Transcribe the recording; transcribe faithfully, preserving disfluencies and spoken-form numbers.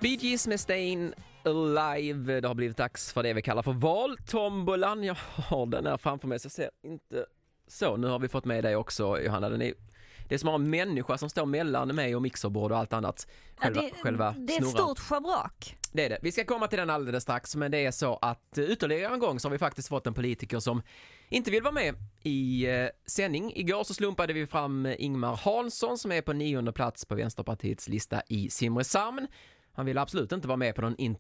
Bee Gees med Stayin' Alive. Det har blivit dags för det vi kallar för valtombolan. Jag har den här framför mig så jag ser inte så. Nu har vi fått med dig också, Johanna. Den är, det är som en människa som står mellan mig och mixerbord och allt annat. Själva, ja, det, själva det är ett stort schabrak. Det är det. Vi ska komma till den alldeles strax, men det är så att ytterligare en gång så har vi faktiskt fått en politiker som inte vill vara med i eh, sändning. Igår så slumpade vi fram Ingmar Hansson som är på nionde plats på Vänsterpartiets lista i Simrishamn. Han vill absolut inte vara med på någon